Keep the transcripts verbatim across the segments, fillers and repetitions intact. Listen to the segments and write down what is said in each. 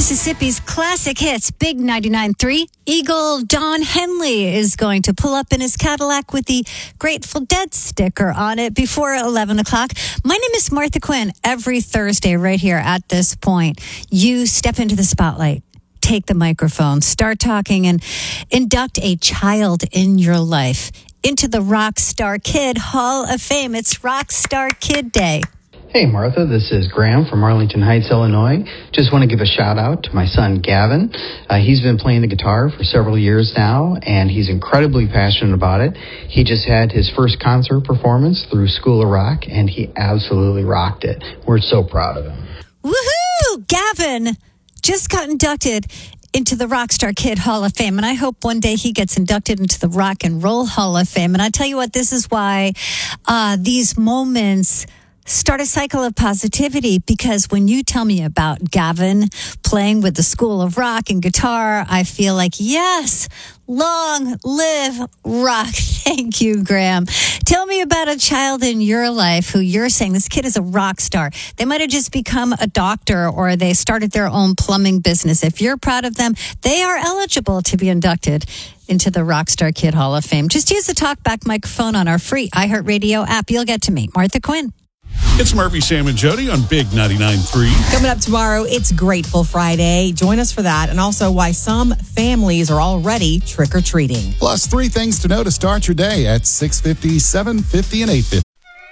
Mississippi's classic hits, Big ninety-nine point three. Eagle Don Henley is going to pull up in his Cadillac with the Grateful Dead sticker on it before eleven o'clock. My name is Martha Quinn. Every Thursday right here at this point, you step into the spotlight, take the microphone, start talking, and induct a child in your life into the Rockstar Kid Hall of Fame. It's Rockstar Kid Day. Hey, Martha, this is Graham from Arlington Heights, Illinois. Just want to give a shout out to my son, Gavin. Uh, he's been playing the guitar for several years now, and he's incredibly passionate about it. He just had his first concert performance through School of Rock, and he absolutely rocked it. We're so proud of him. Woohoo! Gavin just got inducted into the Rockstar Kid Hall of Fame, and I hope one day he gets inducted into the Rock and Roll Hall of Fame. And I tell you what, this is why uh, these moments start a cycle of positivity, because when you tell me about Gavin playing with the School of Rock and guitar, I feel like, yes, long live rock. Thank you, Graham. Tell me about a child in your life who you're saying this kid is a rock star. They might have just become a doctor, or they started their own plumbing business. If you're proud of them, they are eligible to be inducted into the Rockstar Kid Hall of Fame. Just use the talkback microphone on our free iHeartRadio app. You'll get to me, Martha Quinn. It's Murphy, Sam, and Jody on Big ninety-nine point three. Coming up tomorrow, it's Grateful Friday. Join us for that, and also why some families are already trick-or-treating. Plus, three things to know to start your day at six fifty, seven fifty, and eight fifty.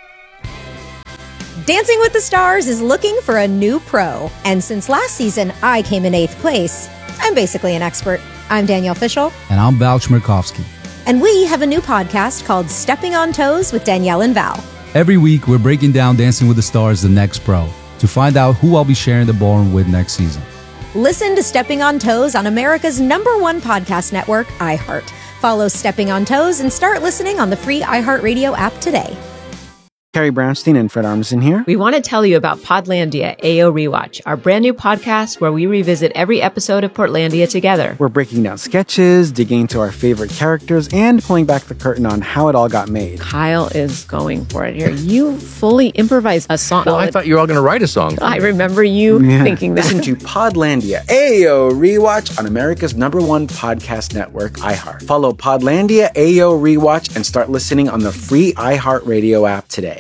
Dancing with the Stars is looking for a new pro. And since last season, I came in eighth place. I'm basically an expert. I'm Danielle Fishel. And I'm Val Chmerkovsky. And we have a new podcast called Stepping on Toes with Danielle and Val. Every week, we're breaking down Dancing with the Stars, the next pro, to find out who I'll be sharing the ballroom with next season. Listen to Stepping on Toes on America's number one podcast network, iHeart. Follow Stepping on Toes and start listening on the free iHeartRadio app today. Carrie Brownstein and Fred Armisen here. We want to tell you about Podlandia A O Rewatch, our brand new podcast where we revisit every episode of Portlandia together. We're breaking down sketches, digging into our favorite characters, and pulling back the curtain on how it all got made. Kyle is going for it here. You fully improvised a song. Well, I thought you were all going to write a song. I remember you yeah. thinking that. Listen to Podlandia A O Rewatch on America's number one podcast network, iHeart. Follow Podlandia A O Rewatch and start listening on the free iHeartRadio app today.